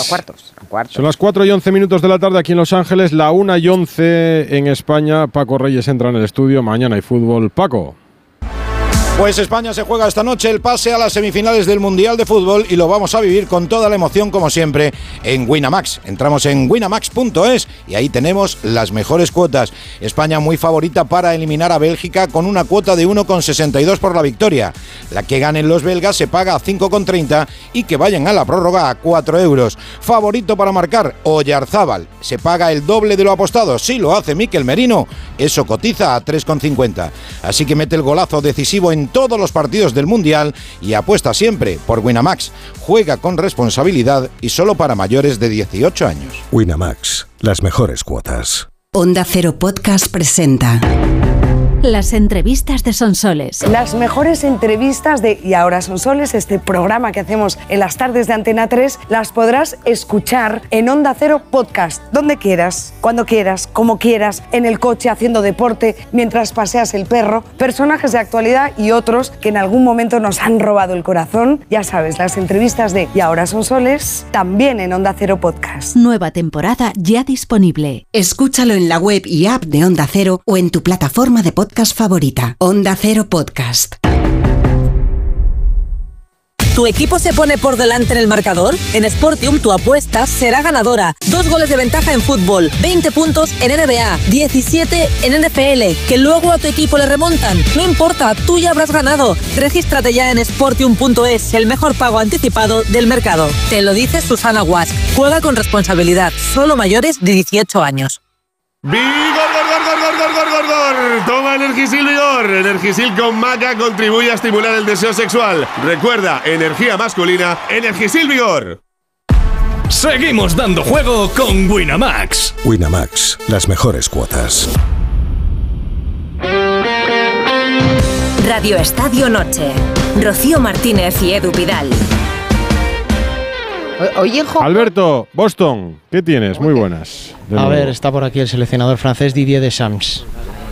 los cuartos. Son las 4:11 de la tarde aquí en Los Ángeles, la 1:11 en España. Paco Reyes entra en el estudio. Mañana hay fútbol. Paco. Pues España se juega esta noche el pase a las semifinales del Mundial de Fútbol y lo vamos a vivir con toda la emoción, como siempre, en Winamax. Entramos en winamax.es y ahí tenemos las mejores cuotas. España muy favorita para eliminar a Bélgica con una cuota de 1,62 por la victoria. La que ganen los belgas se paga a 5,30 y que vayan a la prórroga a 4 euros. Favorito para marcar, Oyarzábal. Se paga el doble de lo apostado. Si lo hace Mikel Merino, eso cotiza a 3,50. Así que mete el golazo decisivo en todos los partidos del Mundial y apuesta siempre por Winamax. Juega con responsabilidad y solo para mayores de 18 años. Winamax, las mejores cuotas. Onda Cero Podcast presenta las entrevistas de Sonsoles. Las mejores entrevistas de Y ahora Sonsoles, este programa que hacemos en las tardes de Antena 3, las podrás escuchar en Onda Cero Podcast, donde quieras, cuando quieras, como quieras, en el coche, haciendo deporte, mientras paseas el perro, personajes de actualidad y otros que en algún momento nos han robado el corazón. Ya sabes, las entrevistas de Y ahora Sonsoles, también en Onda Cero Podcast. Nueva temporada ya disponible. Escúchalo en la web y app de Onda Cero o en tu plataforma de podcast favorita. Onda Cero Podcast. ¿Tu equipo se pone por delante en el marcador? En Sportium tu apuesta será ganadora. 2 goles de ventaja en fútbol, 20 puntos en NBA, 17 en NFL, que luego a tu equipo le remontan. No importa, tú ya habrás ganado. Regístrate ya en Sportium.es, el mejor pago anticipado del mercado. Te lo dice Susana Guas. Juega con responsabilidad. Solo mayores de 18 años. ¡Vigor! Toma Energisil Vigor. Energisil con maca contribuye a estimular el deseo sexual. Recuerda, energía masculina, Energisil Vigor. Seguimos dando juego con Winamax. Winamax, las mejores cuotas. Radio Estadio Noche. Rocío Martínez y Edu Vidal. Oye, Alberto, Boston, ¿qué tienes? Muy buenas. A ver, está por aquí el seleccionador francés Didier Deschamps.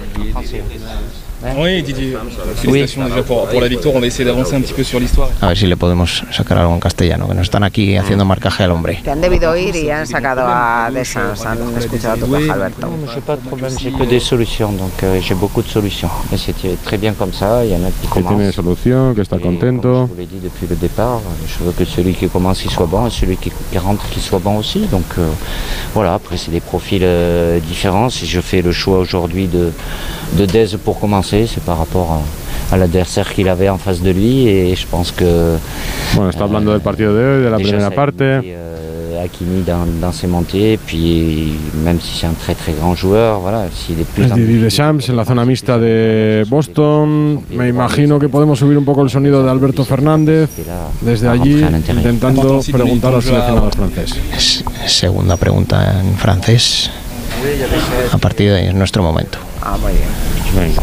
Oui, Didier. Félicitations déjà pour la victoire. On va essayer d'avancer un petit peu sur l'histoire. A ver si le podemos sacar algo en castellano, que nos están aquí haciendo marcaje al hombre. Que han debido ir y han sacado a Deschamps. Han escuchado a tu caja, Alberto. No, j'ai pas de problème, j'ai que des solutions, donc j'ai beaucoup de solutions. Et c'est très bien comme ça. Il y en a qui commencent. Que tiene solución, que está contento. Je vous l'ai dit depuis le départ, je veux que celui qui commence il soit bon et celui qui rentre qu'il soit bon aussi. Donc voilà, après c'est des profils différents. Si je fais le choix aujourd'hui de Dez pour commencer, c'est par rapport a l'adversaire qu'il avait en face de lui et je pense que... Bueno, está hablando del partido de hoy, de la primera parte. Hakimi dans ses montées, puis même si c'est un très très grand joueur, voilà, s'il est plus... Didier Deschamps en la zona mixta de Boston. Me imagino que podemos subir un poco el sonido de Alberto Fernández desde allí, intentando preguntar al seleccionador francés. Segunda pregunta en francés. A partir de ahí es nuestro momento. Ah, muy bien.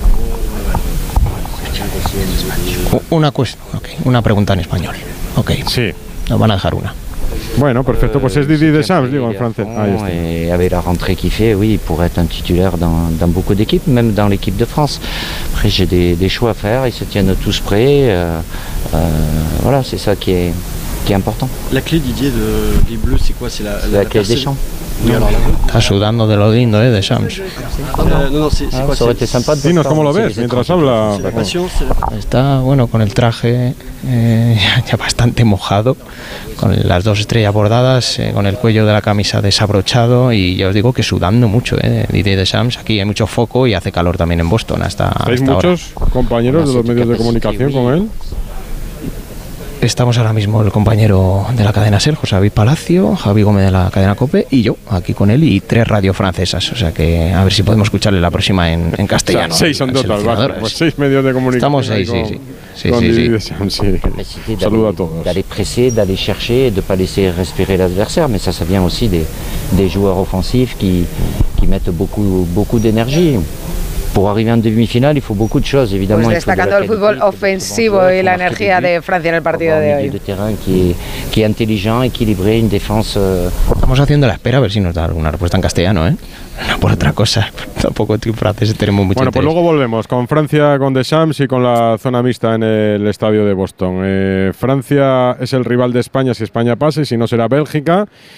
Una pregunta en español. Ok. Sí. Nos van a dejar una. Bueno, perfecto. Pues es Didier Deschamps, digo, en francés. Ahí está. Et avec la rentrée qu'il fait, oui, il pourrait être un titulaire dans beaucoup d'équipes, même dans l'équipe de France. Après, j'ai des choix à faire. Ils se tiennent tous prêts. Voilà, c'est ça qui est important. La clé, Didier, des Bleus, c'est quoi? C'est la clé des champs. Está sudando de lo lindo, de Shams. No, c'est quoi? Ça aurait été sympa de... Dinos cómo lo ves mientras habla. Está, bueno, con el traje ya bastante mojado, con las 2 estrellas bordadas, con el cuello de la camisa desabrochado y ya os digo que sudando mucho, Didier Deschamps. Aquí hay mucho foco y hace calor también en Boston hasta muchos compañeros de los medios de comunicación con él? Estamos ahora mismo el compañero de la cadena SER, José David Palacio, Javi Gómez de la cadena COPE y yo aquí con él y 3 radios francesas. O sea que a ver si podemos escucharle la próxima en castellano. O sea, 6 son total, vale, pues 6 medios de comunicación. Estamos 6, sí. Saludo a todos. D'aller presser, d'aller chercher, de ne pas laisser respirer l'adversaire, mais ça vient aussi des joueurs offensifs qui mettent beaucoup d'énergie. Pour arriver en demi-finale, il faut beaucoup de choses, évidemment. Pues destacando el fútbol ofensivo y la energía de Francia en el partido de hoy. Un milieu de terrain qui est intelligent, équilibré, une défense... Estamos haciendo la espera a ver si nos da alguna respuesta en castellano, ¿eh? No por otra cosa. Tampoco en francés tenemos mucho interés. Pues luego volvemos con Francia, con Deschamps y con la zona mixta en el estadio de Boston. Francia es el rival de España si España pasa y si no será Bélgica.